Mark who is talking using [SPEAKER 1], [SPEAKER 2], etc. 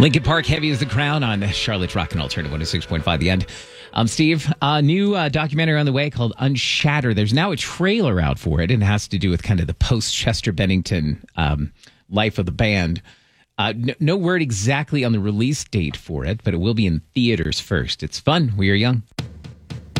[SPEAKER 1] Lincoln Park, Heavy as the Crown on Charlotte Rock and Alternative 106.5 The End. Steve, a new documentary on the way called Unshattered. There's now a trailer out for it, and it has to do with kind of the post-Chester Bennington life of the band. No word exactly on the release date for it, but it will be in theaters first. It's fun. We are young.